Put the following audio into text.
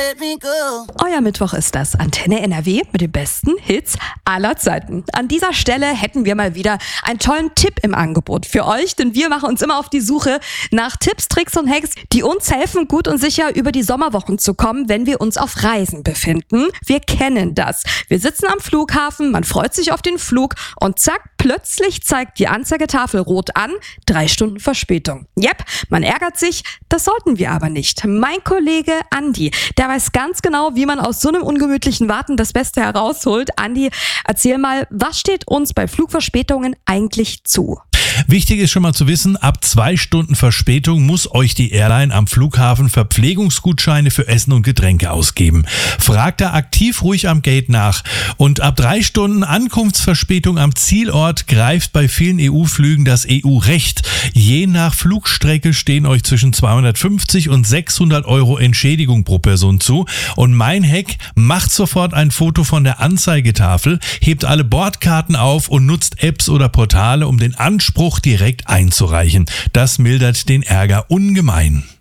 let me go. Euer Mittwoch ist das. Antenne NRW mit den besten Hits aller Zeiten. An dieser Stelle hätten wir mal wieder einen tollen Tipp im Angebot für euch, denn wir machen uns immer auf die Suche nach Tipps, Tricks und Hacks, die uns helfen, gut und sicher über die Sommerwochen zu kommen, wenn wir uns auf Reisen befinden. Wir kennen das. Wir sitzen am Flughafen, man freut sich auf den Flug und zack, plötzlich zeigt die Anzeigetafel rot an, 3 Stunden Verspätung. Jep, man ärgert sich, das sollten wir aber nicht. Mein Kollege Andi, der weiß ganz genau, wie man aus so einem ungemütlichen Warten das Beste herausholt. Andi, erzähl mal, was steht uns bei Flugverspätungen eigentlich zu? Wichtig ist schon mal zu wissen, ab 2 Stunden Verspätung muss euch die Airline am Flughafen Verpflegungsgutscheine für Essen und Getränke ausgeben. Fragt da aktiv ruhig am Gate nach. Und ab 3 Stunden Ankunftsverspätung am Zielort greift bei vielen EU-Flügen das EU-Recht. Je nach Flugstrecke stehen euch zwischen 250 und 600 Euro Entschädigung pro Person zu. Und mein Hack, macht sofort ein Foto von der Anzeigetafel, hebt alle Bordkarten auf und nutzt Apps oder Portale, um den Anspruch direkt einzureichen. Das mildert den Ärger ungemein.